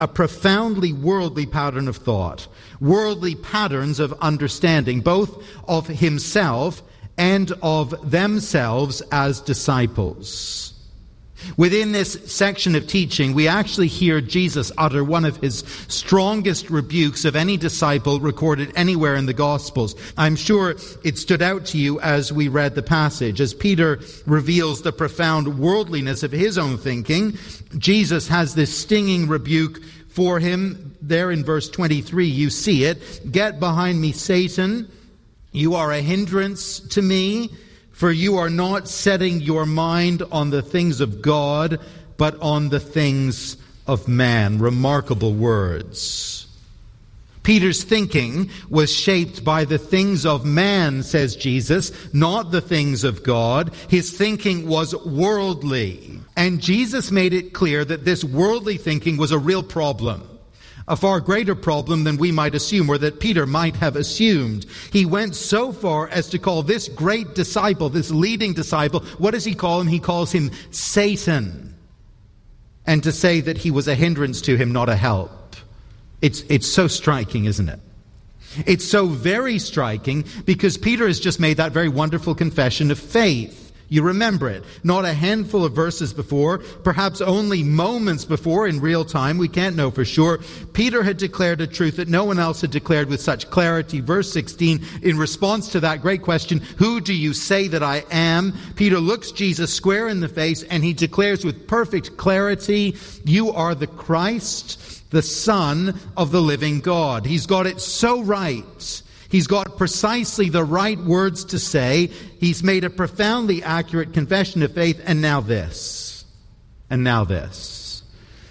a profoundly worldly pattern of thought, worldly patterns of understanding, both of himself and of themselves as disciples. Within this section of teaching, we actually hear Jesus utter one of his strongest rebukes of any disciple recorded anywhere in the Gospels. I'm sure it stood out to you as we read the passage. As Peter reveals the profound worldliness of his own thinking, Jesus has this stinging rebuke for him. There in verse 23, you see it. "Get behind me, Satan. You are a hindrance to me. For you are not setting your mind on the things of God, but on the things of man." Remarkable words. Peter's thinking was shaped by the things of man, says Jesus, not the things of God. His thinking was worldly. And Jesus made it clear that this worldly thinking was a real problem. A far greater problem than we might assume, or that Peter might have assumed. He went so far as to call this great disciple, this leading disciple, what does he call him? He calls him Satan. And to say that he was a hindrance to him, not a help. It's so striking, isn't it? It's so very striking because Peter has just made that very wonderful confession of faith. You remember it. Not a handful of verses before, perhaps only moments before in real time, we can't know for sure, Peter had declared a truth that no one else had declared with such clarity. Verse 16, in response to that great question, "Who do you say that I am?" Peter looks Jesus square in the face and he declares with perfect clarity, "You are the Christ, the Son of the living God." He's got it so right. He's got precisely the right words to say. He's made a profoundly accurate confession of faith. And now this. And now this.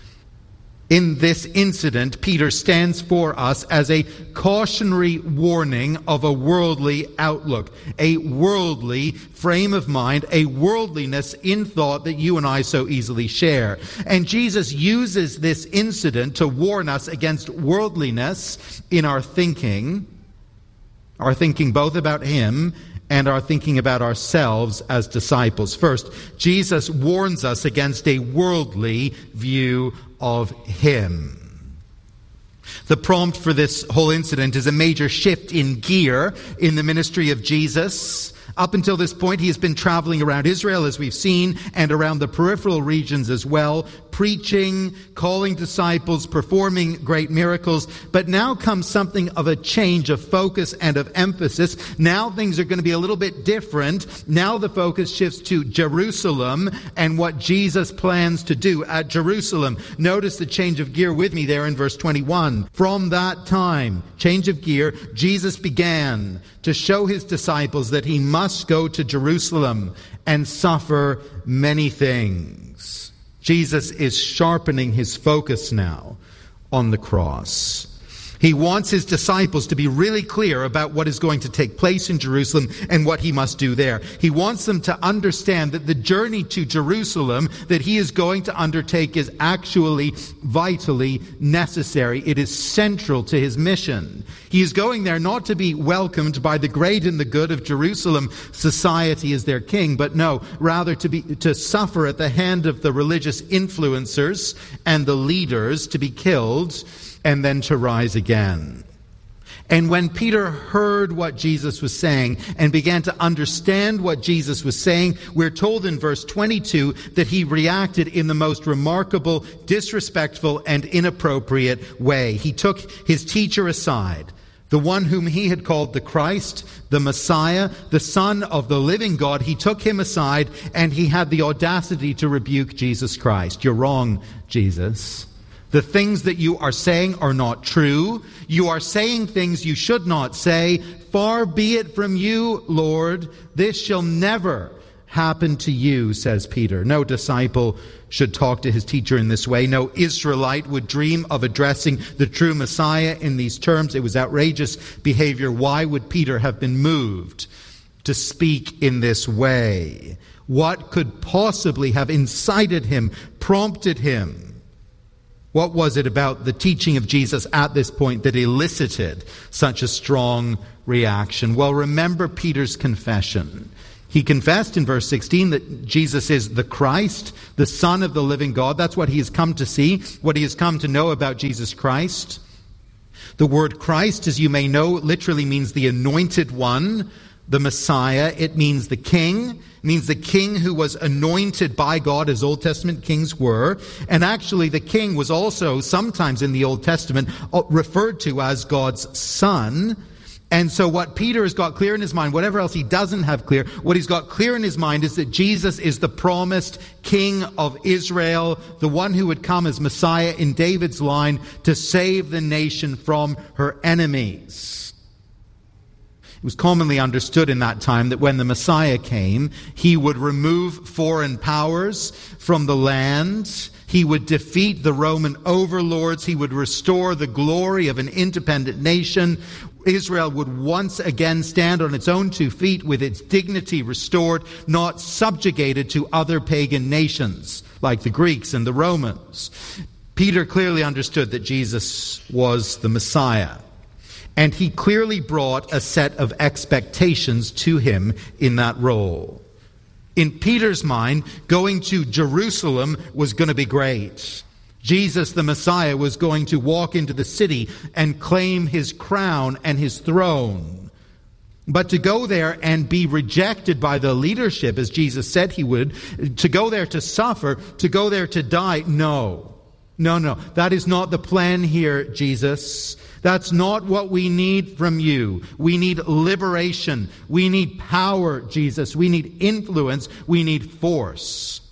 In this incident, Peter stands for us as a cautionary warning of a worldly outlook, a worldly frame of mind, a worldliness in thought that you and I so easily share. And Jesus uses this incident to warn us against worldliness in our thinking both about him and our thinking about ourselves as disciples. First, Jesus warns us against a worldly view of him. The prompt for this whole incident is a major shift in gear in the ministry of Jesus. Up until this point, he has been traveling around Israel, as we've seen, and around the peripheral regions as well, preaching, calling disciples, performing great miracles. But now comes something of a change of focus and of emphasis. Now things are going to be a little bit different. Now the focus shifts to Jerusalem and what Jesus plans to do at Jerusalem. Notice the change of gear with me there in verse 21. From that time, change of gear, Jesus began to show his disciples that he must go to Jerusalem and suffer many things. Jesus is sharpening his focus now on the cross. He wants his disciples to be really clear about what is going to take place in Jerusalem and what he must do there. He wants them to understand that the journey to Jerusalem that he is going to undertake is actually vitally necessary. It is central to his mission. He is going there not to be welcomed by the great and the good of Jerusalem society as their king, but no, rather to suffer at the hand of the religious influencers and the leaders, to be killed, and then to rise again. And when Peter heard what Jesus was saying and began to understand what Jesus was saying, we're told in verse 22 that he reacted in the most remarkable, disrespectful, and inappropriate way. He took his teacher aside, the one whom he had called the Christ, the Messiah, the Son of the living God. He took him aside and he had the audacity to rebuke Jesus Christ. "You're wrong, Jesus. The things that you are saying are not true. You are saying things you should not say. Far be it from you, Lord. This shall never happen to you," says Peter. No disciple should talk to his teacher in this way. No Israelite would dream of addressing the true Messiah in these terms. It was outrageous behavior. Why would Peter have been moved to speak in this way? What could possibly have incited him, prompted him? What was it about the teaching of Jesus at this point that elicited such a strong reaction? Well, remember Peter's confession. He confessed in verse 16 that Jesus is the Christ, the Son of the living God. That's what he has come to see, what he has come to know about Jesus Christ. The word Christ, as you may know, literally means the anointed one, the Messiah. It means the king. It means the king who was anointed by God, as Old Testament kings were. And actually, the king was also sometimes in the Old Testament referred to as God's son. And so what Peter has got clear in his mind, whatever else he doesn't have clear, what he's got clear in his mind is that Jesus is the promised King of Israel, the one who would come as Messiah in David's line to save the nation from her enemies. It was commonly understood in that time that when the Messiah came, he would remove foreign powers from the land. He would defeat the Roman overlords. He would restore the glory of an independent nation. Israel would once again stand on its own 2 feet with its dignity restored, not subjugated to other pagan nations like the Greeks and the Romans. Peter clearly understood that Jesus was the Messiah. And he clearly brought a set of expectations to him in that role. In Peter's mind, going to Jerusalem was going to be great. Jesus, the Messiah, was going to walk into the city and claim his crown and his throne. But to go there and be rejected by the leadership, as Jesus said he would, to go there to suffer, to go there to die, no. That is not the plan here, Jesus. That's not what we need from you. We need liberation. We need power, Jesus. We need influence. We need force.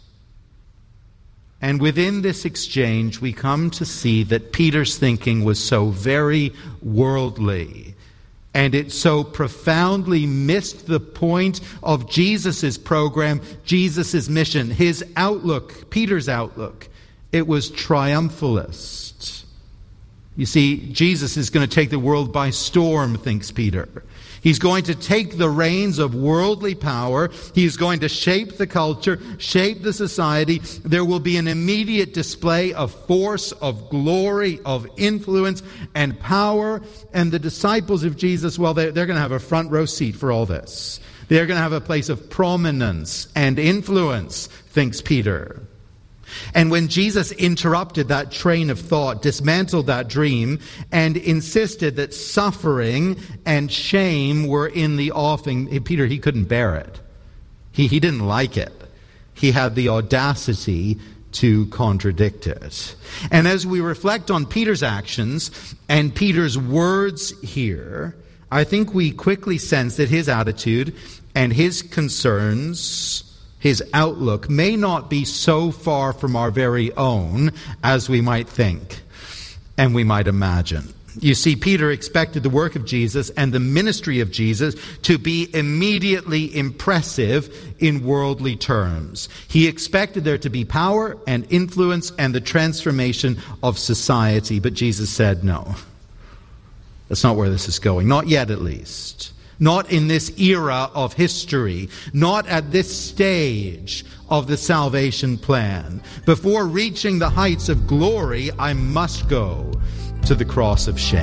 And within this exchange, we come to see that Peter's thinking was so very worldly. And it so profoundly missed the point of Jesus' program, Jesus' mission, his outlook, Peter's outlook. It was triumphalist. You see, Jesus is going to take the world by storm, thinks Peter. He's going to take the reins of worldly power. He's going to shape the culture, shape the society. There will be an immediate display of force, of glory, of influence and power. And the disciples of Jesus, well, they're going to have a front row seat for all this. They're going to have a place of prominence and influence, thinks Peter. And when Jesus interrupted that train of thought, dismantled that dream, and insisted that suffering and shame were in the offing, Peter, he couldn't bear it. He didn't like it. He had the audacity to contradict it. And as we reflect on Peter's actions and Peter's words here, I think we quickly sense that his attitude and his concerns, his outlook, may not be so far from our very own as we might think and we might imagine. You see, Peter expected the work of Jesus and the ministry of Jesus to be immediately impressive in worldly terms. He expected there to be power and influence and the transformation of society. But Jesus said, no, that's not where this is going. Not yet, at least. Not in this era of history, not at this stage of the salvation plan. Before reaching the heights of glory, I must go to the cross of shame.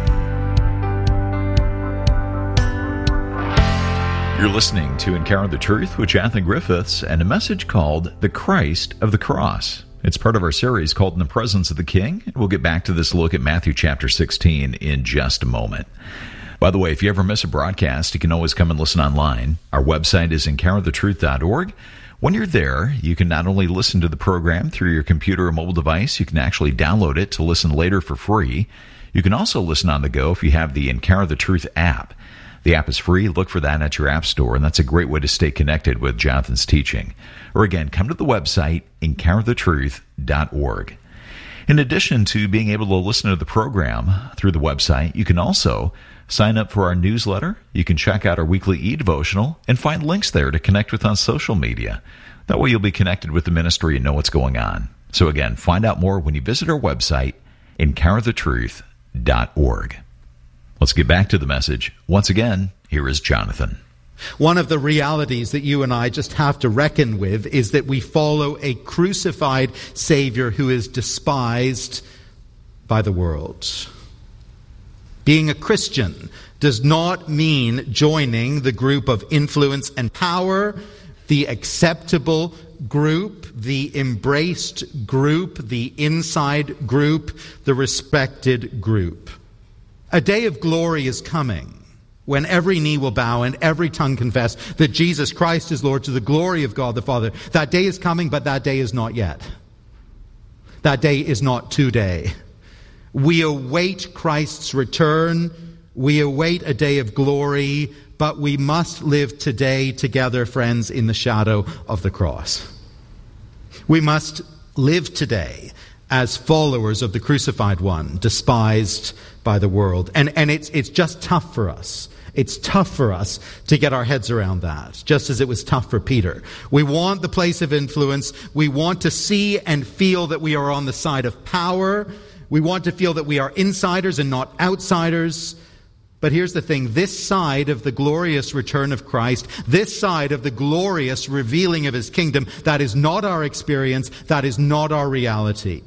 You're listening to Encounter the Truth with Jonathan Griffiths and a message called The Christ of the Cross. It's part of our series called In the Presence of the King. We'll get back to this look at Matthew chapter 16 in just a moment. By the way, if you ever miss a broadcast, you can always come and listen online. Our website is encounterthetruth.org. When you're there, you can not only listen to the program through your computer or mobile device, you can actually download it to listen later for free. You can also listen on the go if you have the Encounter the Truth app. The app is free. Look for that at your app store, and that's a great way to stay connected with Jonathan's teaching. Or again, come to the website, encounterthetruth.org. In addition to being able to listen to the program through the website, you can also sign up for our newsletter. You can check out our weekly e-devotional and find links there to connect with on social media. That way you'll be connected with the ministry and know what's going on. So again, find out more when you visit our website, encounterthetruth.org. Let's get back to the message. Once again, here is Jonathan. One of the realities that you and I just have to reckon with is that we follow a crucified Savior who is despised by the world. Being a Christian does not mean joining the group of influence and power, the acceptable group, the embraced group, the inside group, the respected group. A day of glory is coming when every knee will bow and every tongue confess that Jesus Christ is Lord, to the glory of God the Father. That day is coming, but that day is not yet. That day is not today. We await Christ's return. We await a day of glory, but we must live today together, friends, in the shadow of the cross. We must live today as followers of the crucified one, despised by the world. And it's just tough for us. It's tough for us to get our heads around that, just as it was tough for Peter. We want the place of influence. We want to see and feel that we are on the side of power. We want to feel that we are insiders and not outsiders. But here's the thing, this side of the glorious return of Christ, this side of the glorious revealing of his kingdom, that is not our experience, that is not our reality.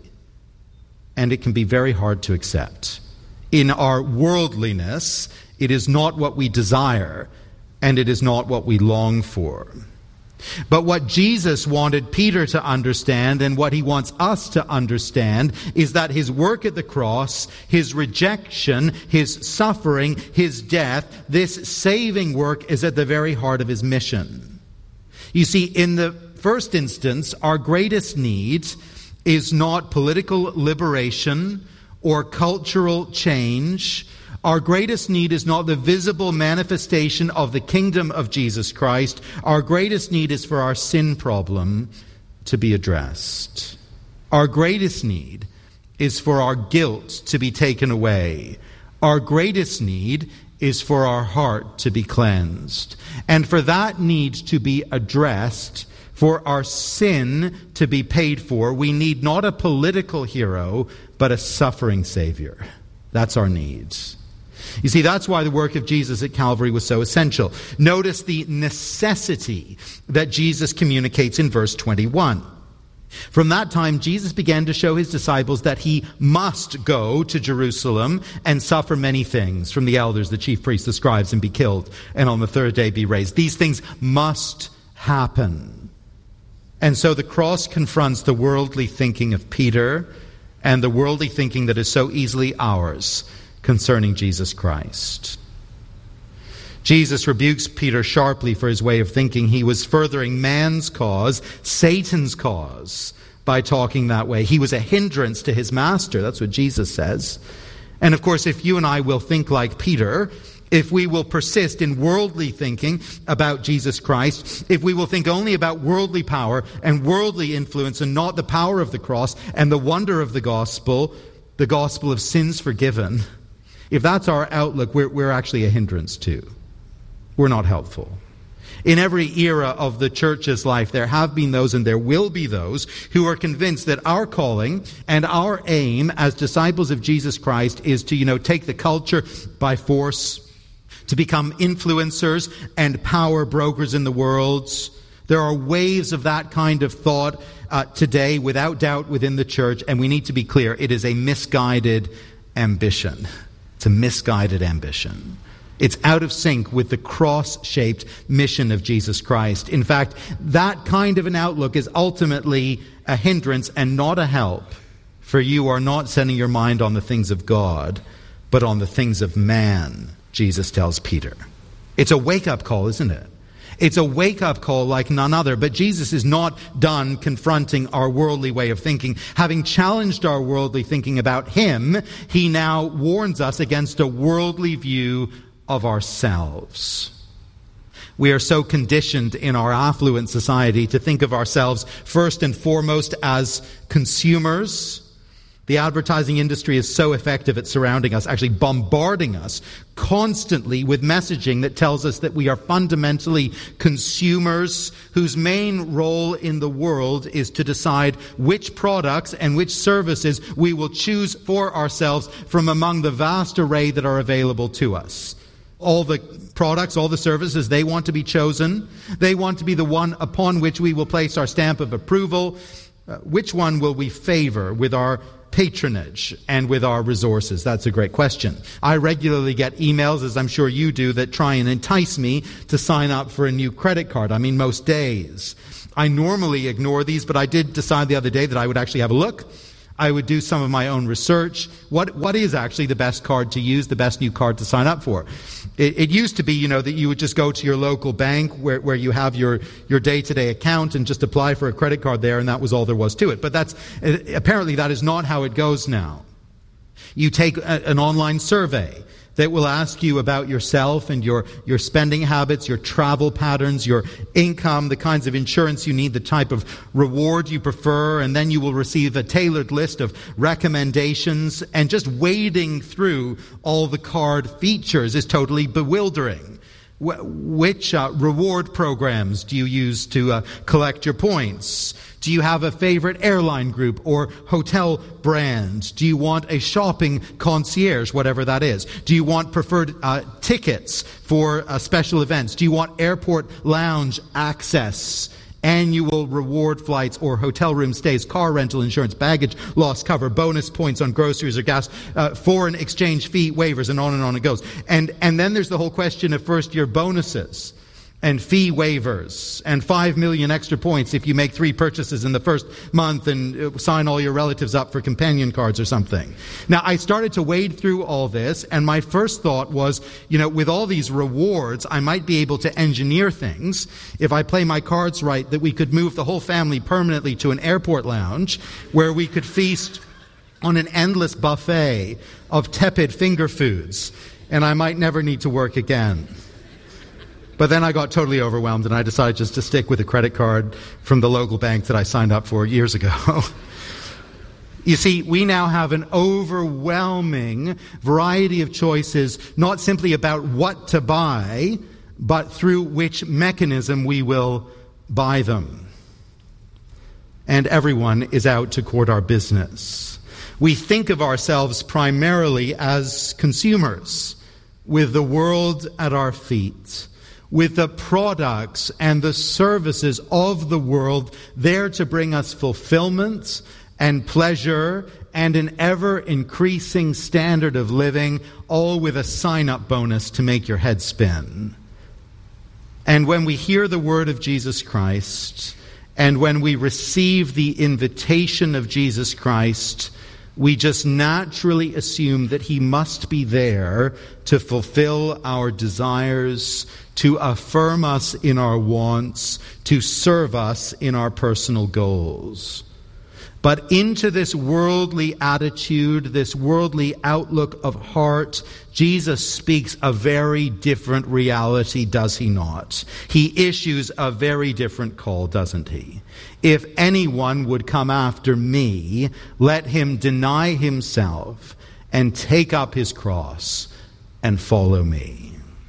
And it can be very hard to accept. In our worldliness, it is not what we desire, and it is not what we long for. But what Jesus wanted Peter to understand, and what he wants us to understand, is that his work at the cross, his rejection, his suffering, his death, this saving work is at the very heart of his mission. You see, in the first instance, our greatest need is not political liberation or cultural change. Our greatest need is not the visible manifestation of the kingdom of Jesus Christ. Our greatest need is for our sin problem to be addressed. Our greatest need is for our guilt to be taken away. Our greatest need is for our heart to be cleansed. And for that need to be addressed, for our sin to be paid for, we need not a political hero, but a suffering Savior. That's our needs. You see, that's why the work of Jesus at Calvary was so essential. Notice the necessity that Jesus communicates in verse 21. From that time, Jesus began to show his disciples that he must go to Jerusalem and suffer many things from the elders, the chief priests, the scribes, and be killed, and on the third day be raised. These things must happen. And so the cross confronts the worldly thinking of Peter and the worldly thinking that is so easily ours concerning Jesus Christ. Jesus rebukes Peter sharply for his way of thinking. He was furthering man's cause, Satan's cause, by talking that way. He was a hindrance to his master. That's what Jesus says. And of course, if you and I will think like Peter, if we will persist in worldly thinking about Jesus Christ, if we will think only about worldly power and worldly influence and not the power of the cross and the wonder of the gospel of sins forgiven, if that's our outlook, we're actually a hindrance too. We're not helpful. In every era of the church's life, there have been those and there will be those who are convinced that our calling and our aim as disciples of Jesus Christ is to, take the culture by force, to become influencers and power brokers in the world. There are waves of that kind of thought today, without doubt, within the church, and we need to be clear, it is a misguided ambition. It's a misguided ambition. It's out of sync with the cross-shaped mission of Jesus Christ. In fact, that kind of an outlook is ultimately a hindrance and not a help, for you are not setting your mind on the things of God, but on the things of man, Jesus tells Peter. It's a wake-up call, isn't it? It's a wake-up call like none other. But Jesus is not done confronting our worldly way of thinking. Having challenged our worldly thinking about him, he now warns us against a worldly view of ourselves. We are so conditioned in our affluent society to think of ourselves first and foremost as consumers. The advertising industry is so effective at surrounding us, actually bombarding us constantly with messaging that tells us that we are fundamentally consumers whose main role in the world is to decide which products and which services we will choose for ourselves from among the vast array that are available to us. All the products, all the services, they want to be chosen. They want to be the one upon which we will place our stamp of approval. Which one will we favor with our patronage and with our resources? That's a great question. I regularly get emails, as I'm sure you do, that try and entice me to sign up for a new credit card. I mean, most days. I normally ignore these, but I did decide the other day that I would actually have a look. I would do some of my own research. What is actually the best card to use, the best new card to sign up for? It used to be, that you would just go to your local bank where you have your day-to-day account and just apply for a credit card there, and that was all there was to it. But apparently that is not how it goes now. You take an online survey that will ask you about yourself and your spending habits, your travel patterns, your income, the kinds of insurance you need, the type of reward you prefer, and then you will receive a tailored list of recommendations. And just wading through all the card features is totally bewildering. Which reward programs do you use to collect your points? Do you have a favorite airline group or hotel brand? Do you want a shopping concierge, whatever that is? Do you want preferred tickets for special events? Do you want airport lounge access, annual reward flights or hotel room stays, car rental insurance, baggage loss cover, bonus points on groceries or gas, foreign exchange fee waivers, and on it goes. And then there's the whole question of first-year bonuses and fee waivers and 5 million extra points if you make 3 purchases in the first month and sign all your relatives up for companion cards or something. Now, I started to wade through all this, and my first thought was, with all these rewards, I might be able to engineer things, if I play my cards right, that we could move the whole family permanently to an airport lounge where we could feast on an endless buffet of tepid finger foods, and I might never need to work again. But then I got totally overwhelmed, and I decided just to stick with a credit card from the local bank that I signed up for years ago. You see, we now have an overwhelming variety of choices, not simply about what to buy, but through which mechanism we will buy them. And everyone is out to court our business. We think of ourselves primarily as consumers, with the world at our feet, with the products and the services of the world there to bring us fulfillment and pleasure and an ever-increasing standard of living, all with a sign-up bonus to make your head spin. And when we hear the word of Jesus Christ, and when we receive the invitation of Jesus Christ, we just naturally assume that he must be there to fulfill our desires, to affirm us in our wants, to serve us in our personal goals. But into this worldly attitude, this worldly outlook of heart, Jesus speaks a very different reality, does he not? He issues a very different call, doesn't he? If anyone would come after me, let him deny himself and take up his cross and follow me.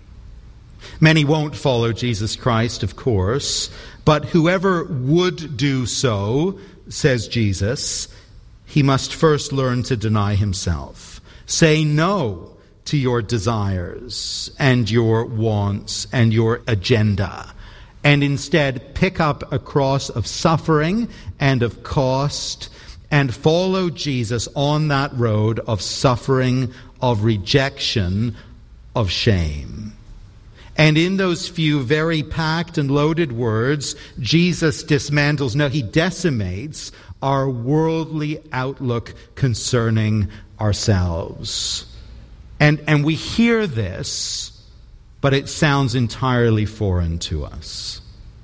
Many won't follow Jesus Christ, of course, but whoever would do so, says Jesus, he must first learn to deny himself. Say no to your desires and your wants and your agenda, and instead pick up a cross of suffering and of cost and follow Jesus on that road of suffering, of rejection, of shame. And in those few very packed and loaded words, Jesus dismantles, no, he decimates our worldly outlook concerning ourselves. And we hear this, but it sounds entirely foreign to us.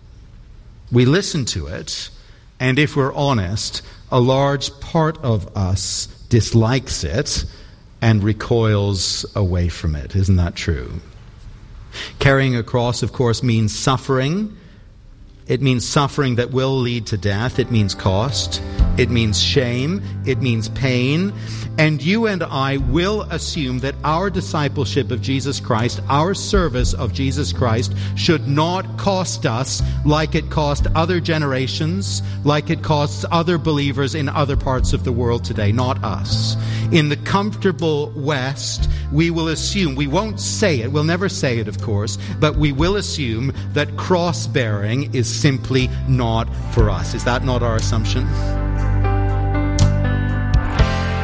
We listen to it, and if we're honest, a large part of us dislikes it and recoils away from it. Isn't that true? Carrying a cross, of course, means suffering. It means suffering that will lead to death. It means cost. It means shame. It means pain. And you and I will assume that our discipleship of Jesus Christ, our service of Jesus Christ, should not cost us like it cost other generations, like it costs other believers in other parts of the world today, not us. In the comfortable West, we will assume, we won't say it, we'll never say it, of course, but we will assume that cross-bearing is simply not for us. Is that not our assumption?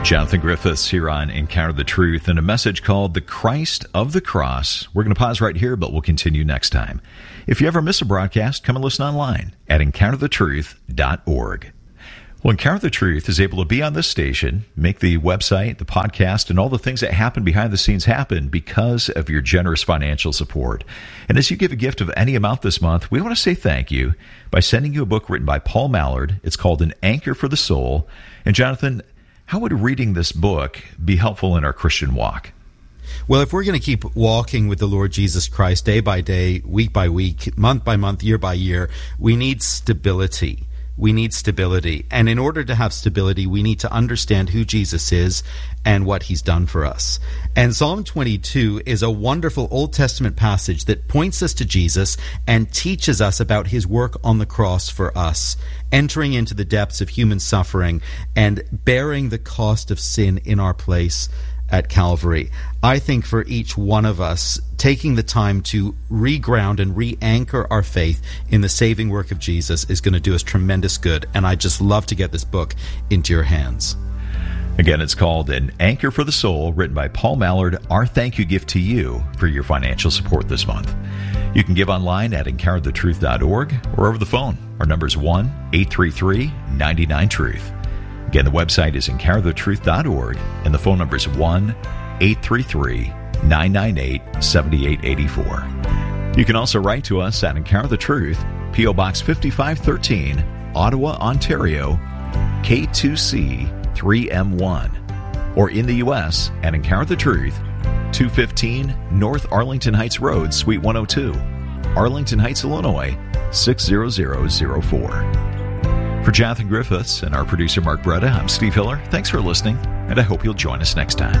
Jonathan Griffiths here on Encounter the Truth and a message called The Christ of the Cross. We're going to pause right here, but we'll continue next time. If you ever miss a broadcast, come and listen online at EncounterTheTruth.org. Well, Encounter the Truth is able to be on this station, make the website, the podcast, and all the things that happen behind the scenes happen because of your generous financial support. And as you give a gift of any amount this month, we want to say thank you by sending you a book written by Paul Mallard. It's called An Anchor for the Soul. And Jonathan, how would reading this book be helpful in our Christian walk? Well, if we're going to keep walking with the Lord Jesus Christ day by day, week by week, month by month, year by year, we need stability. We need stability. And in order to have stability, we need to understand who Jesus is and what he's done for us. And Psalm 22 is a wonderful Old Testament passage that points us to Jesus and teaches us about his work on the cross for us, entering into the depths of human suffering and bearing the cost of sin in our place at Calvary. I think for each one of us, taking the time to reground and re-anchor our faith in the saving work of Jesus is going to do us tremendous good. And I just love to get this book into your hands. Again, it's called An Anchor for the Soul, written by Paul Mallard. Our thank you gift to you for your financial support this month. You can give online at EncounterTheTruth.org or over the phone. Our number is 1-833-99-TRUTH. Again, the website is EncounterTheTruth.org, and the phone number is 1-833-998-7884. You can also write to us at Encounter the Truth, P.O. Box 5513, Ottawa, Ontario, K2C 3M1, or in the U.S. at Encounter the Truth, 215 North Arlington Heights Road, Suite 102, Arlington Heights, Illinois, 60004. For Jonathan Griffiths and our producer Mark Bretta, I'm Steve Hiller. Thanks for listening, and I hope you'll join us next time.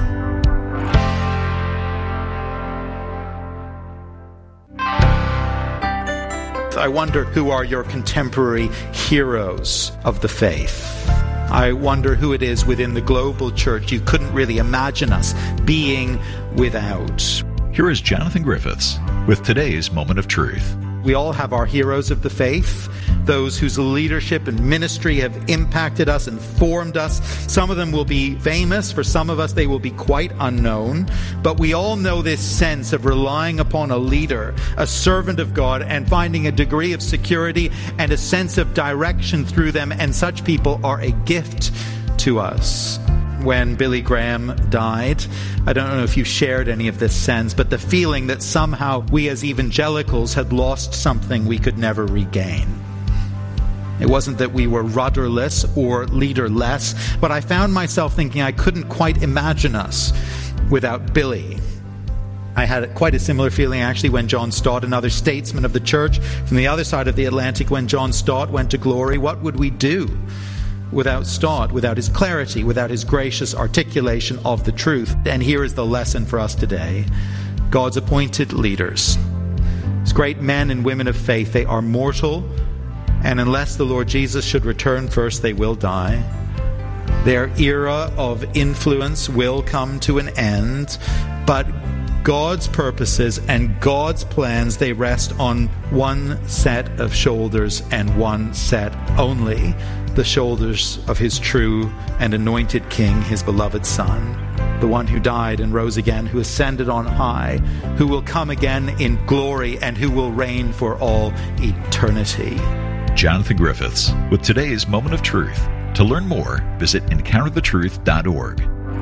I wonder who are your contemporary heroes of the faith. I wonder who it is within the global church you couldn't really imagine us being without. Here is Jonathan Griffiths with today's Moment of Truth. We all have our heroes of the faith, those whose leadership and ministry have impacted us and formed us. Some of them will be famous. For some of us, they will be quite unknown. But we all know this sense of relying upon a leader, a servant of God, and finding a degree of security and a sense of direction through them. And such people are a gift to us. When Billy Graham died, I don't know if you shared any of this sense, but the feeling that somehow we as evangelicals had lost something we could never regain. It wasn't that we were rudderless or leaderless, but I found myself thinking I couldn't quite imagine us without Billy. I had quite a similar feeling actually when John Stott, another statesman of the church from the other side of the Atlantic, when John Stott went to glory. What would we do without Stott, without his clarity, without his gracious articulation of the truth? And here is the lesson for us today. God's appointed leaders, these great men and women of faith, they are mortal, and unless the Lord Jesus should return first, they will die. Their era of influence will come to an end, but God's purposes and God's plans, they rest on one set of shoulders and one set only, the shoulders of his true and anointed King, his beloved Son, the one who died and rose again, who ascended on high, who will come again in glory, and who will reign for all eternity. Jonathan Griffiths with today's Moment of Truth. To learn more, visit EncounterTheTruth.org.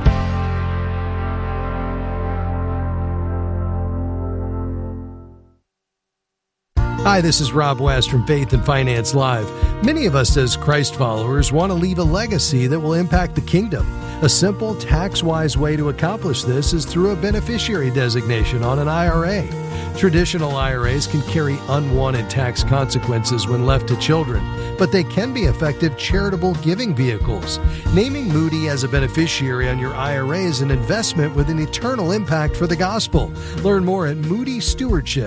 Hi, this is Rob West from Faith and Finance Live. Many of us as Christ followers want to leave a legacy that will impact the kingdom. A simple, tax-wise way to accomplish this is through a beneficiary designation on an IRA. Traditional IRAs can carry unwanted tax consequences when left to children, but they can be effective charitable giving vehicles. Naming Moody as a beneficiary on your IRA is an investment with an eternal impact for the gospel. Learn more at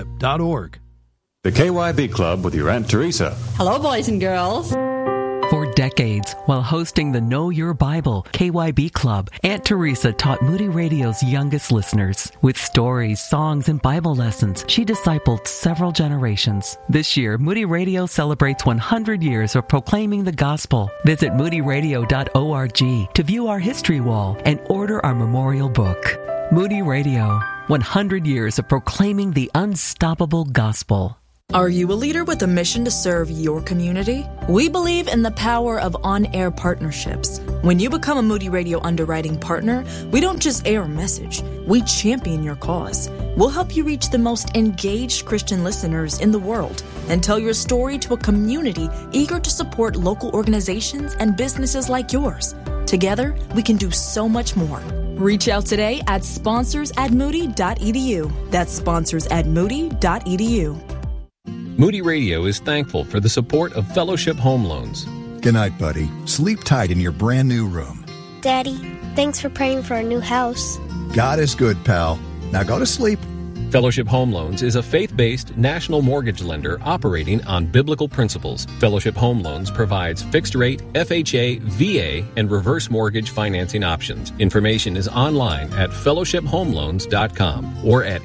moodystewardship.org. The KYB Club with your Aunt Teresa. Hello, boys and girls. For decades, while hosting the Know Your Bible KYB Club, Aunt Teresa taught Moody Radio's youngest listeners. With stories, songs, and Bible lessons, she discipled several generations. This year, Moody Radio celebrates 100 years of proclaiming the gospel. Visit moodyradio.org to view our history wall and order our memorial book. Moody Radio, 100 years of proclaiming the unstoppable gospel. Are you a leader with a mission to serve your community? We believe in the power of on-air partnerships. When you become a Moody Radio underwriting partner, we don't just air a message, we champion your cause. We'll help you reach the most engaged Christian listeners in the world and tell your story to a community eager to support local organizations and businesses like yours. Together, we can do so much more. Reach out today at sponsors@moody.edu. That's sponsors@moody.edu. Moody Radio is thankful for the support of Fellowship Home Loans. Good night, buddy. Sleep tight in your brand new room. Daddy, thanks for praying for our new house. God is good, pal. Now go to sleep. Fellowship Home Loans is a faith-based national mortgage lender operating on biblical principles. Fellowship Home Loans provides fixed-rate, FHA, VA, and reverse mortgage financing options. Information is online at fellowshiphomeloans.com or at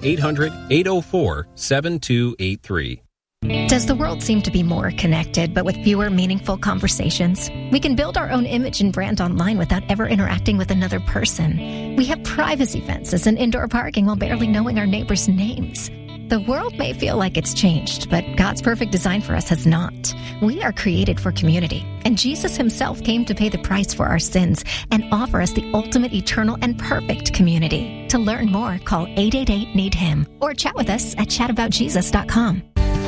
800-804-7283. Does the world seem to be more connected, but with fewer meaningful conversations? We can build our own image and brand online without ever interacting with another person. We have privacy fences and indoor parking while barely knowing our neighbors' names. The world may feel like it's changed, but God's perfect design for us has not. We are created for community, and Jesus himself came to pay the price for our sins and offer us the ultimate, eternal, and perfect community. To learn more, call 888-NEED-HIM or chat with us at chataboutjesus.com.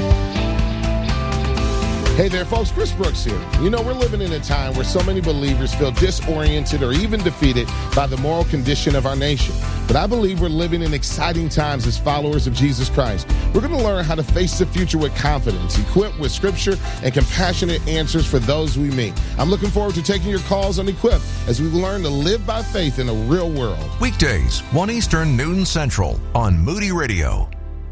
Hey there, folks. Chris Brooks here. You know, we're living in a time where so many believers feel disoriented or even defeated by the moral condition of our nation. But I believe we're living in exciting times as followers of Jesus Christ. We're going to learn how to face the future with confidence, equipped with Scripture and compassionate answers for those we meet. I'm looking forward to taking your calls on Equip as we learn to live by faith in a real world. Weekdays, 1 Eastern, noon Central on Moody Radio.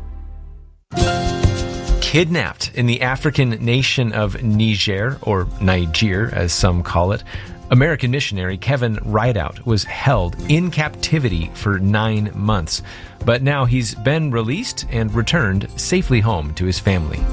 Kidnapped in the African nation of Niger, or Niger as some call it, American missionary Kevin Rideout was held in captivity for 9 months. But now he's been released and returned safely home to his family.